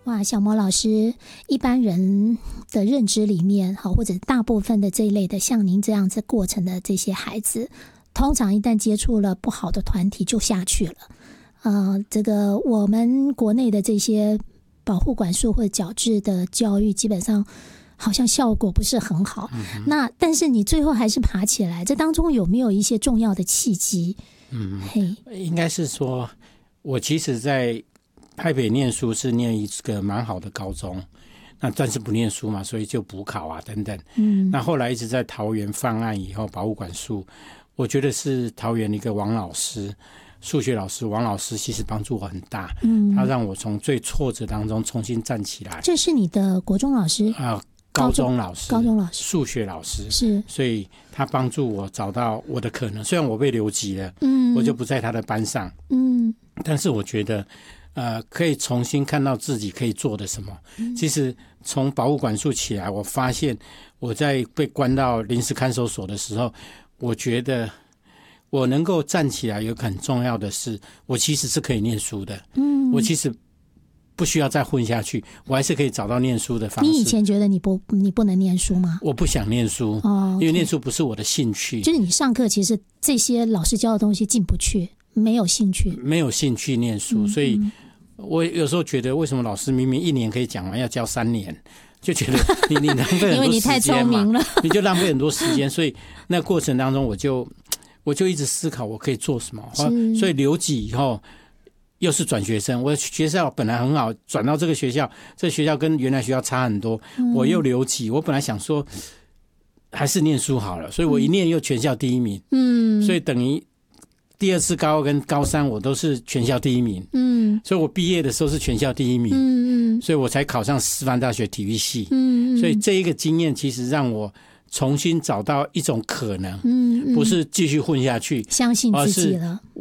哇，小魔老师，一般人的认知里面，或者大部分的这一类的像您这样子过程的这些孩子，通常一旦接触了不好的团体就下去了。这个我们国内的这些保护管束或者矫治的教育，基本上好像效果不是很好。那但是你最后还是爬起来，这当中有没有一些重要的契机？ 应该是说，我其实在台北念书是念一个蛮好的高中，那但是不念书嘛，所以就补考啊等等。那后来一直在桃园犯案以后，保护管束，我觉得是桃园一个王老师，数学老师王老师，其实帮助我很大。他让我从最挫折当中重新站起来。 这是你的国中老师高中老师，数学老师是， 所以他帮助我找到我的可能。虽然我被留级了，我就不在他的班上，但是我觉得可以重新看到自己可以做的什么。其实从保护管束起来，我发现我在被关到临时看守所的时候，我觉得我能够站起来，有个很重要的是，我其实是可以念书的。我其实不需要再混下去，我还是可以找到念书的方式。 你以前觉得你不能念书吗？ 我不想念书，因为念书不是我的兴趣。 就是你上课其实这些老师教的东西进不去，没有兴趣念书，所以我有时候觉得，为什么老师明明1年可以讲完，要教3年？就觉得你浪费很多时间嘛， 因为你太聪明了， 你就浪费很多时间。所以那过程当中，我就一直思考我可以做什么。所以留级以后又是转学生，我的学校本来很好，转到这个学校，这个学校跟原来学校差很多，我又留级。我本来想说还是念书好了，所以我一念又全校第1名。所以等于第2次高2跟高3我都是全校第1名。所以我毕业的时候是全校第1名。所以我才考上师范大学体育系。所以这一个经验其实让我重新找到一种可能，不是继续混下去， 相信自己了。